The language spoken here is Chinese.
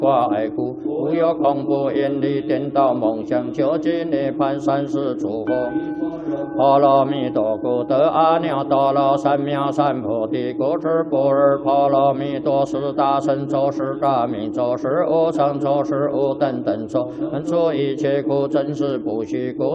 我爱故，无有恐怖、引力、颠倒、梦想、究竟涅槃、三世诸佛。阿弥陀佛，得阿耨多罗三藐三菩提，故知般若波罗蜜多是大神咒，是大明咒，是无上咒，是无等等咒，能除一切苦，真实不虚。故